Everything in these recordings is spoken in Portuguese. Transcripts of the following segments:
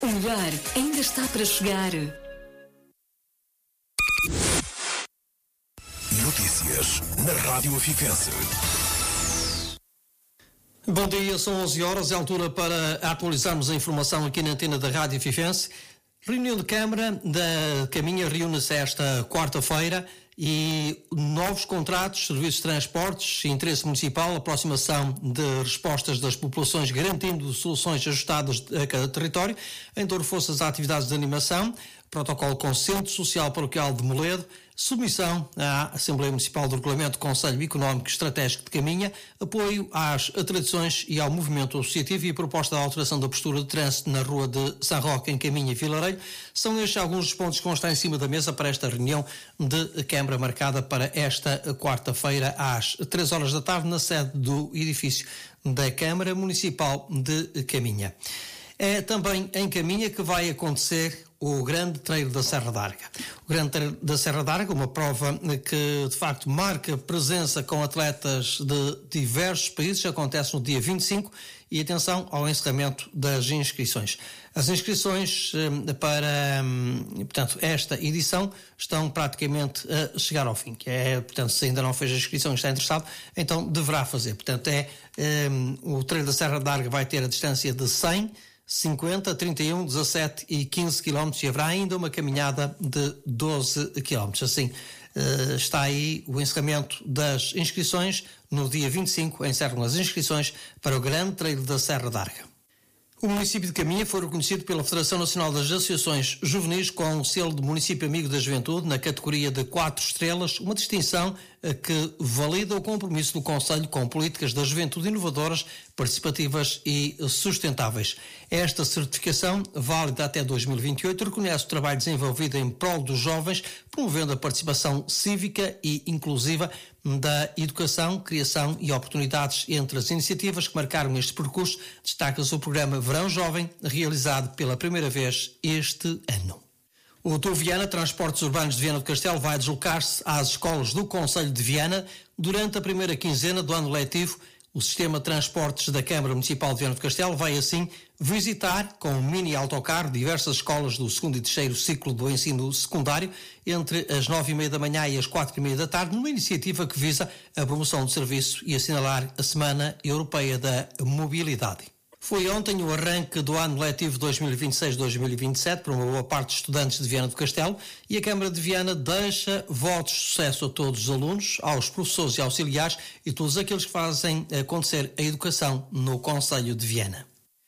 O melhor ainda está para chegar. Notícias na Rádio Afifense. Bom dia, são 11 horas, é a altura para atualizarmos a informação aqui na antena da Rádio Afifense. Reunião de Câmara da Caminha reúne-se esta quarta-feira e novos contratos, serviços de transportes, interesse municipal, aproximação de respostas das populações, garantindo soluções ajustadas a cada território. Em Douro Forças, atividades de animação, protocolo com Centro Social Paroquial de Moledo, submissão à Assembleia Municipal do Regulamento do Conselho Económico e Estratégico de Caminha, apoio às tradições e ao movimento associativo e proposta de alteração da postura de trânsito na rua de São Roque, em Caminha e Vilarejo. São estes alguns dos pontos que vão estar em cima da mesa para esta reunião de Câmara marcada para esta quarta-feira às 3 horas da tarde na sede do edifício da Câmara Municipal de Caminha. É também em Caminha que vai acontecer o Grande Trail da Serra d'Arga. O Grande Trail da Serra d'Arga, uma prova que de facto marca presença com atletas de diversos países, acontece no dia 25 e atenção ao encerramento das inscrições. As inscrições para, portanto, esta edição estão praticamente a chegar ao fim, portanto, se ainda não fez a inscrição e está interessado, então deverá fazer. Portanto, o Trail da Serra d'Arga vai ter a distância de 100, 50, 31, 17 e 15 km e haverá ainda uma caminhada de 12 km. Assim, está aí o encerramento das inscrições. No dia 25 encerram as inscrições para o Grande Trail da Serra d'Arga. O município de Caminha foi reconhecido pela Federação Nacional das Associações Juvenis com o selo de Município Amigo da Juventude na categoria de 4 estrelas, uma distinção que valida o compromisso do Conselho com políticas da juventude inovadoras, participativas e sustentáveis. Esta certificação, válida até 2028, reconhece o trabalho desenvolvido em prol dos jovens, promovendo a participação cívica e inclusiva da educação, criação e oportunidades. Entre as iniciativas que marcaram este percurso, destaca-se o programa Verão Jovem, realizado pela primeira vez este ano. O TUV Viana Transportes Urbanos de Viana do Castelo vai deslocar-se às escolas do Concelho de Viana durante a primeira quinzena do ano letivo. O sistema de transportes da Câmara Municipal de Viana do Castelo vai assim visitar com um mini autocarro diversas escolas do segundo e terceiro ciclo do ensino secundário entre as 9h30 da manhã e as 4h30 da tarde, numa iniciativa que visa a promoção do serviço e assinalar a Semana Europeia da Mobilidade. Foi ontem o arranque do ano letivo 2026-2027 para uma boa parte dos estudantes de Viana do Castelo e a Câmara de Viana deixa votos de sucesso a todos os alunos, aos professores e auxiliares e todos aqueles que fazem acontecer a educação no Concelho de Viana.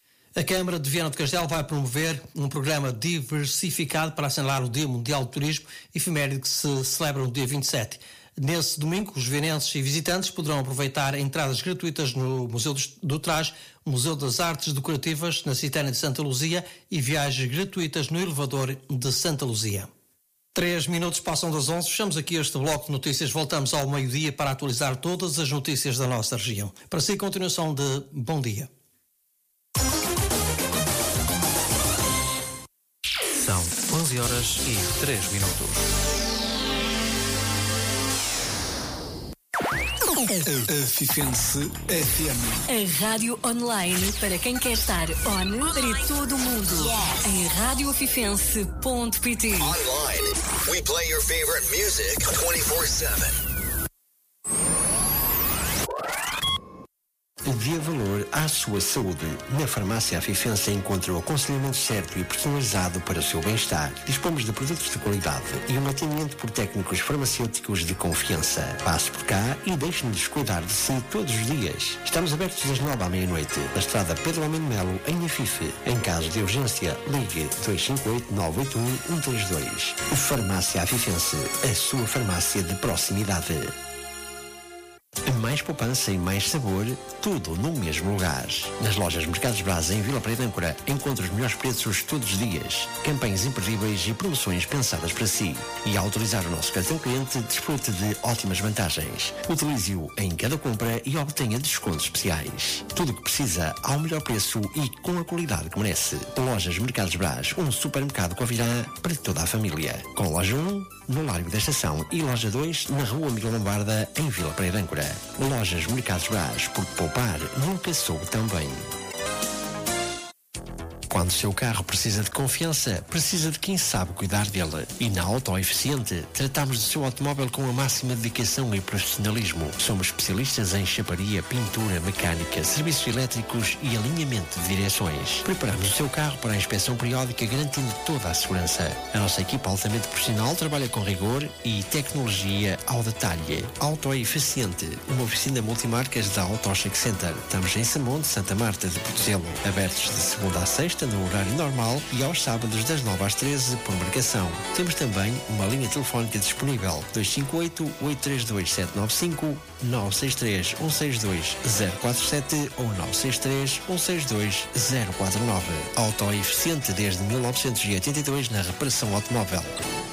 A Câmara de Viana do Castelo vai promover um programa diversificado para assinalar o Dia Mundial do Turismo, efeméride que se celebra no dia 27. Nesse domingo, os vienenses e visitantes poderão aproveitar entradas gratuitas no Museu do Trás, Museu das Artes Decorativas na Citânia de Santa Luzia e viagens gratuitas no elevador de Santa Luzia. 3 minutos passam das 11, fechamos aqui este bloco de notícias, voltamos ao meio-dia para atualizar todas as notícias da nossa região. Para si, continuação de bom dia. São 11 horas e 3 minutos. Afifense FM. A rádio online para quem quer estar on para todo o mundo. Em radioafifense.pt. Online, we play your favorite music 24/7. Dê valor à sua saúde. Na Farmácia Afifense encontra o aconselhamento certo e personalizado para o seu bem-estar. Dispomos de produtos de qualidade e um atendimento por técnicos farmacêuticos de confiança. Passe por cá e deixe-nos cuidar de si todos os dias. Estamos abertos das 9 à meia-noite, na estrada Pedro Almeida Melo, em Afife. Em caso de urgência, ligue 258-981-132. Farmácia Afifense, a sua farmácia de proximidade. Mais poupança e mais sabor, tudo no mesmo lugar. Nas lojas Mercados Brasa em Vila Praia de Âncora, encontra os melhores preços todos os dias, campanhas imperdíveis e promoções pensadas para si. E ao utilizar o nosso cartão cliente, desfrute de ótimas vantagens. Utilize-o em cada compra e obtenha descontos especiais. Tudo o que precisa ao melhor preço e com a qualidade que merece. Lojas Mercados Brás, um supermercado Covirã para toda a família. Com loja 1, no Largo da Estação, e loja 2, na Rua Miguel Lombarda, em Vila Praia de Âncora. Lojas Mercados Brás, porque poupar nunca soube tão bem. Quando o seu carro precisa de confiança, precisa de quem sabe cuidar dele. E na Auto Eficiente, tratamos do seu automóvel com a máxima dedicação e profissionalismo. Somos especialistas em chaparia, pintura, mecânica, serviços elétricos e alinhamento de direções. Preparamos o seu carro para a inspeção periódica, garantindo toda a segurança. A nossa equipa altamente profissional trabalha com rigor e tecnologia ao detalhe. Auto Eficiente, uma oficina multimarcas da Auto Check Center. Estamos em Samonte, Santa Marta de Portozelo. Abertos de segunda a sexta no horário normal e aos sábados das 9 às 13 por marcação. Temos também uma linha telefónica disponível 258-832-795, 963-162-047 ou 963-162-049. Auto Eficiente desde 1982 na reparação automóvel.